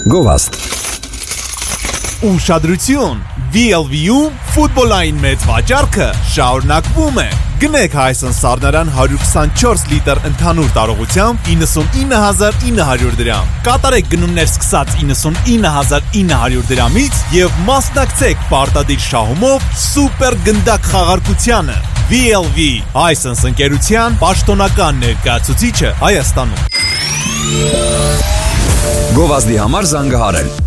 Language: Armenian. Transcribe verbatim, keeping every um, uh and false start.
Գովաստ Ուշադրություն, վի ել վի-ում ֆուտբոլային մեծ վաճառքը շարունակվում է։ Գնեք Հայսեն Սառնարան հարյուր քսանչորս լիտր ընդհանուր տարողությամբ իննսունինը հազար ինը հարյուր դրամ։ Կատարեք գնումներ սկսած իննսունինը հազար ինը հարյուր դրամից եւ մասնակցեք պարտադիր շահումով սուպեր գնդակ խաղարկությանը։ վի ել վի Հայսեն ընկերության պաշտոնական ներկայացուցիչը Հայաստանում։ Գովազդի համար զանգահարել